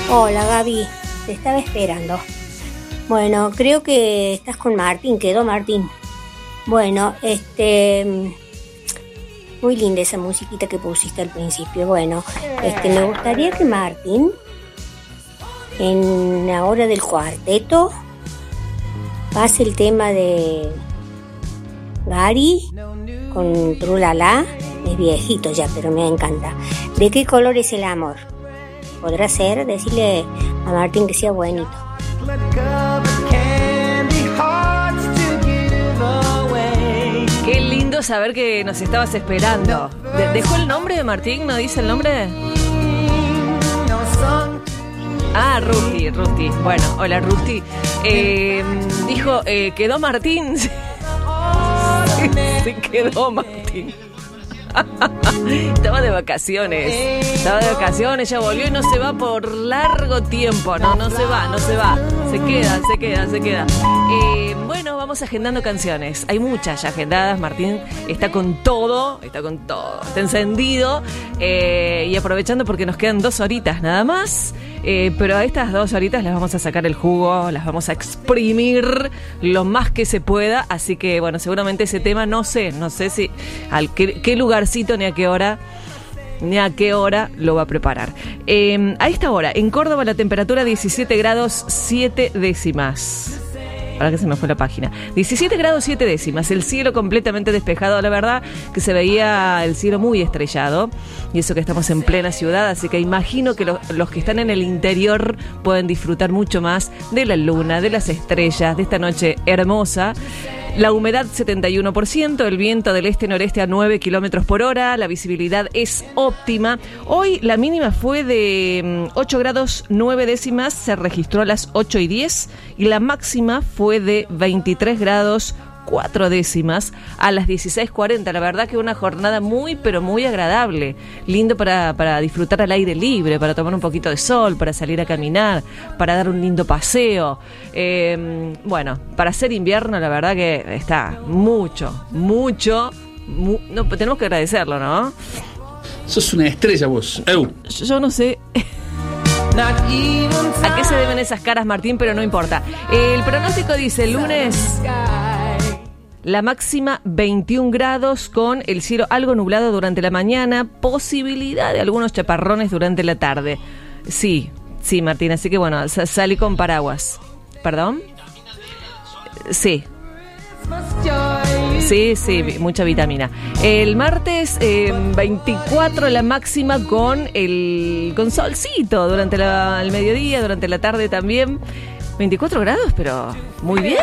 Hola Gaby, te estaba esperando. Bueno, creo que estás con Martín, quedó Martín. Bueno, muy linda esa musiquita que pusiste al principio. Bueno, me gustaría que Martín, en la hora del cuarteto, pase el tema de Gary con Trulala. Es viejito ya, pero me encanta. ¿De qué color es el amor? ¿Podrá ser? Decirle a Martín que sea buenito. Qué lindo saber que nos estabas esperando. ¿Dejó el nombre de Martín? ¿No dice el nombre? Ah, Rusti. Bueno, hola Rusti. Dijo, quedó Martín. Se quedó Martín. Estaba de vacaciones, ya volvió y no se va por largo tiempo. No se va. Se queda. Bueno, vamos agendando canciones. Hay muchas ya agendadas. Martín está con todo, está encendido. Y aprovechando porque nos quedan 2 horitas nada más. Pero a estas 2 horitas les vamos a sacar el jugo, las vamos a exprimir lo más que se pueda. Así que bueno, seguramente ese tema no sé si qué lugarcito ni a qué hora lo va a preparar. A esta hora, en Córdoba la temperatura 17 grados 7 décimas. Ahora que se me fue la página. 17 grados 7 décimas. El cielo completamente despejado. La verdad que se veía el cielo muy estrellado. Y eso que estamos en plena ciudad. Así que imagino que los que están en el interior pueden disfrutar mucho más de la luna, de las estrellas, de esta noche hermosa. La humedad 71%, el viento del este-noreste a 9 kilómetros por hora, la visibilidad es óptima. Hoy la mínima fue de 8 grados 9 décimas, se registró a las 8:10, y la máxima fue de 23 grados 4 décimas a las 16:40. La verdad que una jornada muy, pero muy agradable. Lindo para disfrutar al aire libre, para tomar un poquito de sol, para salir a caminar, para dar un lindo paseo. Bueno, para hacer invierno, la verdad que está no, tenemos que agradecerlo, ¿no? Sos una estrella vos. Yo no sé a qué se deben esas caras, Martín, pero no importa. El pronóstico dice: el lunes la máxima 21 grados con el cielo algo nublado durante la mañana, posibilidad de algunos chaparrones durante la tarde. Sí, Martín, así que bueno, salí con paraguas. ¿Perdón? Sí, mucha vitamina. El martes 24 la máxima con solcito durante el mediodía, durante la tarde también. 24 grados, pero muy bien.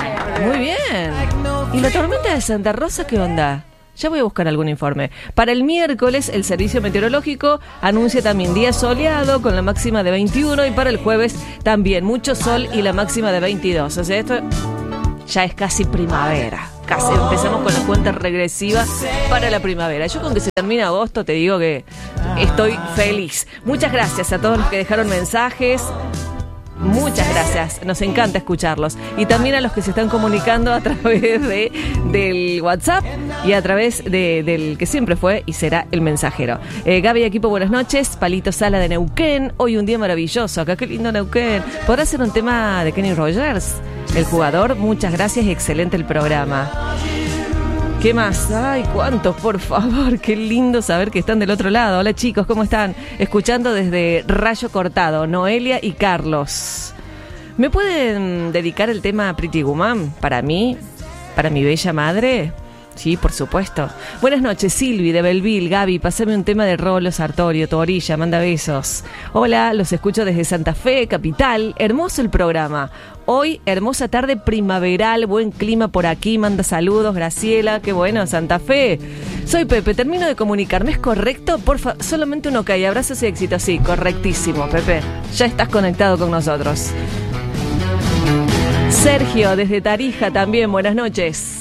¿Y la tormenta de Santa Rosa qué onda? Ya voy a buscar algún informe. Para el miércoles, el Servicio Meteorológico anuncia también día soleado con la máxima de 21, y para el jueves también mucho sol y la máxima de 22. O sea, esto ya es casi primavera. Casi empezamos con la cuenta regresiva para la primavera. Yo con que se termine agosto te digo que estoy feliz. Muchas gracias a todos los que dejaron mensajes. Muchas gracias, nos encanta escucharlos. Y también a los que se están comunicando a través del WhatsApp y a través del que siempre fue y será el mensajero. Gaby, equipo, buenas noches. Palito Sala de Neuquén. Hoy un día maravilloso acá, qué lindo Neuquén. ¿Podrá ser un tema de Kenny Rogers, el jugador? Muchas gracias y excelente el programa. ¿Qué más? Ay, cuántos, por favor. Qué lindo saber que están del otro lado. Hola chicos, ¿cómo están? Escuchando desde Rayo Cortado, Noelia y Carlos. ¿Me pueden dedicar el tema Pretty Woman para mí? ¿Para mi bella madre? Sí, por supuesto. Buenas noches, Silvi de Belville. Gaby, pasame un tema de Rolo Sartorio, tu orilla, manda besos. Hola, los escucho desde Santa Fe, capital. Hermoso el programa. Hoy, hermosa tarde primaveral, buen clima por aquí, manda saludos, Graciela, qué bueno, Santa Fe. Soy Pepe, termino de comunicarme, ¿es correcto? Porfa, solamente un ok, abrazos y éxito, sí, correctísimo, Pepe, ya estás conectado con nosotros. Sergio, desde Tarija también, buenas noches.